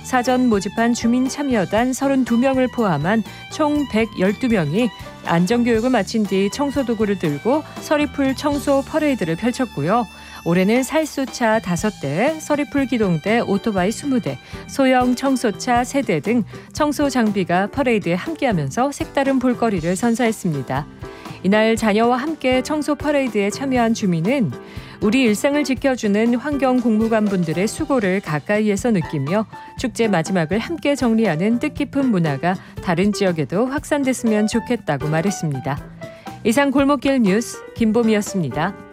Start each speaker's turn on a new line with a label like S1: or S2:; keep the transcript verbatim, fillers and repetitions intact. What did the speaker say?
S1: 사전 모집한 주민 참여단 서른두 명을 포함한 총 백십이 명이 안전교육을 마친 뒤 청소도구를 들고 서리풀 청소 퍼레이드를 펼쳤고요. 올해는 살수차 다섯 대, 서리풀 기동대 오토바이 이십 대, 소형 청소차 세 대 등 청소 장비가 퍼레이드에 함께하면서 색다른 볼거리를 선사했습니다. 이날 자녀와 함께 청소 퍼레이드에 참여한 주민은 우리 일상을 지켜주는 환경 공무관분들의 수고를 가까이에서 느끼며 축제 마지막을 함께 정리하는 뜻깊은 문화가 다른 지역에도 확산됐으면 좋겠다고 말했습니다. 이상 골목길 뉴스 김보미였습니다.